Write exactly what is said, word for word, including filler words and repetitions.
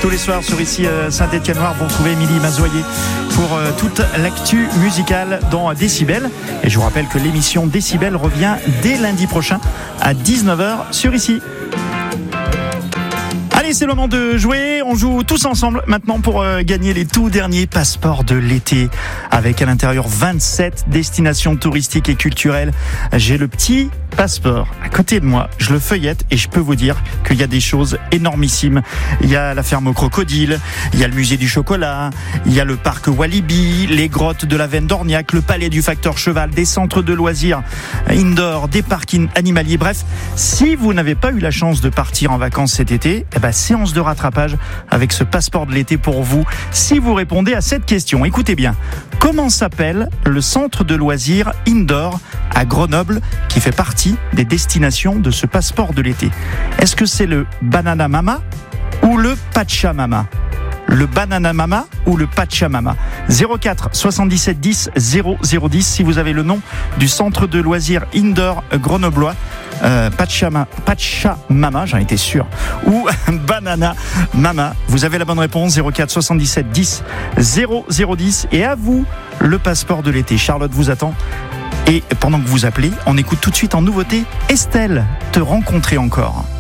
Tous les soirs sur ici Saint-Étienne-Noir, vous retrouvez Émilie Mazoyer pour euh, toute l'actu musicale dans Décibel. Et je vous rappelle que l'émission Décibel revient dès lundi prochain à dix-neuf heures sur ici. Allez, c'est le moment de jouer. On joue tous ensemble maintenant pour euh, gagner les tout derniers passeports de l'été avec à l'intérieur vingt-sept destinations touristiques et culturelles. J'ai le petit passeport à côté de moi. Je le feuillette et je peux vous dire qu'il y a des choses énormissimes. Il y a la ferme aux crocodiles, il y a le musée du chocolat, il y a le parc Walibi, les grottes de la Veine d'Orniac, le palais du facteur cheval, des centres de loisirs indoor, des parcs animaliers. Bref, si vous n'avez pas eu la chance de partir en vacances cet été, eh ben, séance de rattrapage avec ce passeport de l'été pour vous. Si vous répondez à cette question, écoutez bien. Comment s'appelle le centre de loisirs indoor à Grenoble qui fait partie des destinations de ce passeport de l'été? Est-ce que c'est le Banana Mama ou le Pachamama? Le Banana Mama ou le Pachamama? zéro quatre soixante-dix-sept dix zéro zéro dix si vous avez le nom du centre de loisirs indoor grenoblois. Euh, Pachama, Pachamama, j'en étais sûr, ou Banana Mama. Vous avez la bonne réponse, zéro quatre soixante-dix-sept dix zéro zéro dix. Et à vous, le passeport de l'été. Charlotte vous attend. Et pendant que vous appelez, on écoute tout de suite en nouveauté Estelle, te rencontrer encore.